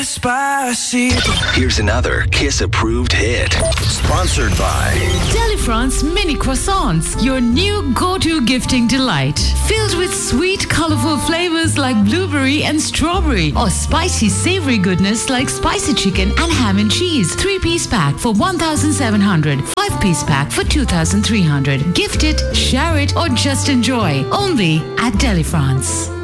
Here's another Kiss-approved hit. Sponsored by Delifrance Mini Croissants, your new go-to gifting delight. Filled with sweet, colorful flavors like blueberry and strawberry, or spicy, savory goodness like spicy chicken and ham and cheese. 3-piece pack for 1,700, 5-piece pack for 2,300. Gift it, share it, or just enjoy. Only at Delifrance.